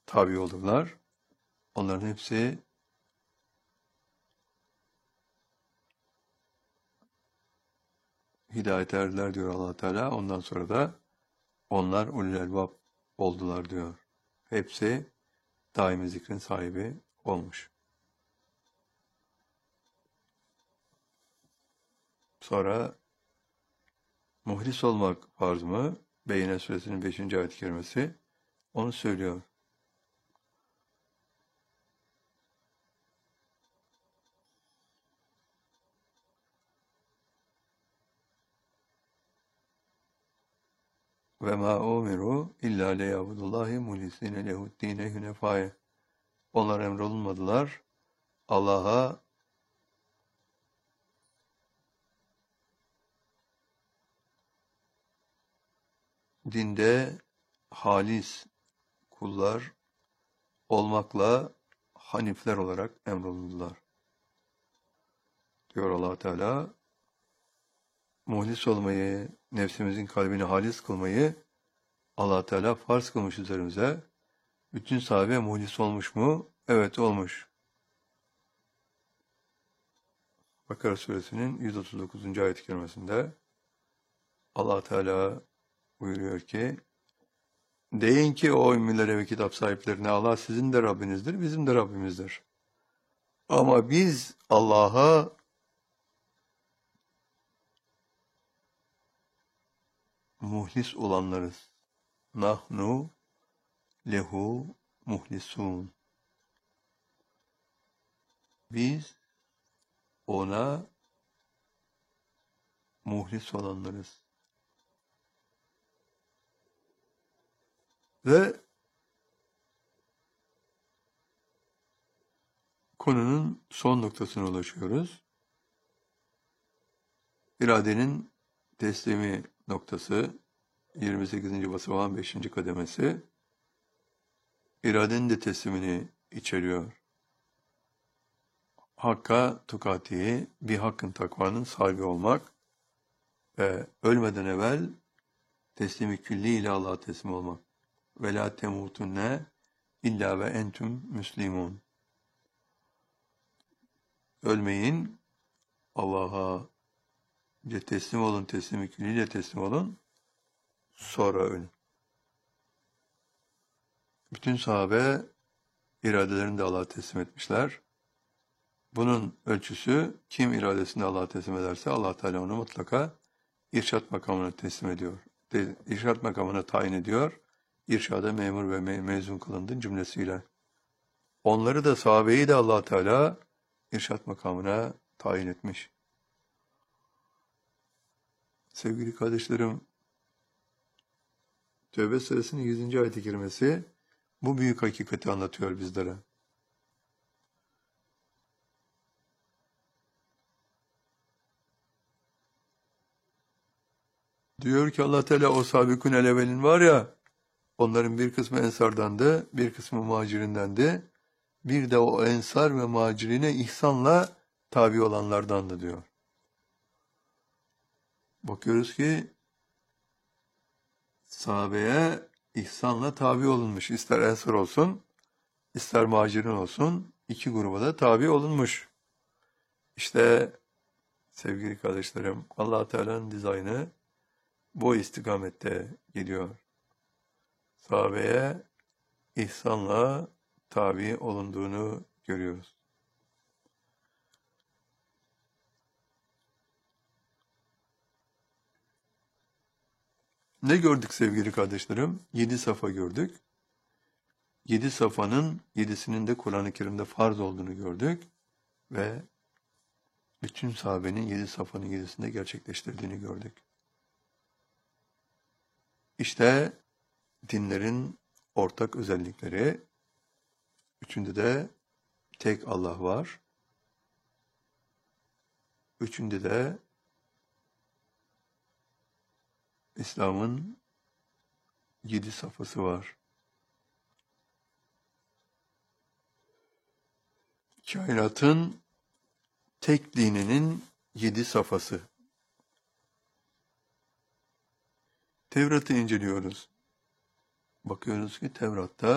tabi olurlar. Onların hepsi hidayet erdiler diyor Allah Teala. Ondan sonra da onlar ulul elbab oldular diyor. Hepsi daimi zikrin sahibi olmuş. Sonra muhlis olmak farz mı? Beyyine suresinin 5. ayet-i kerimesi onu söylüyor. Ve ma umiru illa liyabudullahi muhlisine lehu'd-dine hunefaye. Onlar emrolunmadılar. Allah'a dinde halis kullar olmakla hanifler olarak emrolundular. Diyor Allah Teala, muhlis olmayı, nefsimizin kalbini halis kılmayı Allah Teala farz kılmış üzerimize. Bütün sahabe muhlis olmuş mu? Evet, olmuş. Bakara suresinin 139. ayet-i kerimesinde Allah Teala buyuruyor ki, deyin ki o ümmilere ve kitap sahiplerine, Allah sizin de Rabbinizdir, bizim de Rabbimizdir. Ama biz Allah'a muhlis olanlarız. Nahnu lehu muhlisun. Biz ona muhlis olanlarız. Ve konunun son noktasına ulaşıyoruz. İradenin teslimi noktası, 28. basamağın 5. kademesi, iradenin de teslimini içeriyor. Hakka tukatihi, bir hakkın takvanın sahibi olmak ve ölmeden evvel teslimi külli ile Allah'a teslim olmak. Ve la temutunne illa ve entüm müslimun. Ölmeyin, Allah'a teslim olun, teslimi külliyle teslim olun, sonra ölün. Bütün sahabe iradelerini de Allah'a teslim etmişler. Bunun ölçüsü, kim iradesini Allah'a teslim ederse Allah Teala onu mutlaka irşat makamına teslim ediyor. İrşat makamına tayin ediyor. İrşada memur ve mezun kılındın cümlesiyle. Onları da, sahabeyi de Allah Teala irşat makamına tayin etmiş. Sevgili kardeşlerim, Tevbe suresinin 100. ayet-i kerimesi bu büyük hakikati anlatıyor bizlere. Diyor ki Allah Teala, o sabikun el-evvelin var ya, onların bir kısmı ensardandı, bir kısmı muhacirindendi. Bir de o ensar ve muhacirine ihsanla tabi olanlardandı diyor. Bakıyoruz ki sahabeye ihsanla tabi olunmuş. İster ensar olsun, ister muhacirin olsun, iki gruba da tabi olunmuş. İşte sevgili kardeşlerim, Allah Teala'nın dizaynı bu istikamette geliyor. Sahabeye ihsanla tabi olunduğunu görüyoruz. Ne gördük sevgili kardeşlerim? 7 safa gördük. 7 safanın 7'sinin de Kur'an-ı Kerim'de farz olduğunu gördük. Ve bütün sahabenin 7 safanın 7'sinde gerçekleştirdiğini gördük. İşte dinlerin ortak özellikleri. Üçünde de tek Allah var. Üçünde de İslam'ın 7 safhası var. Kainatın tek dininin 7 safhası. Tevrat'ı inceliyoruz. Bakıyoruz ki Tevrat'ta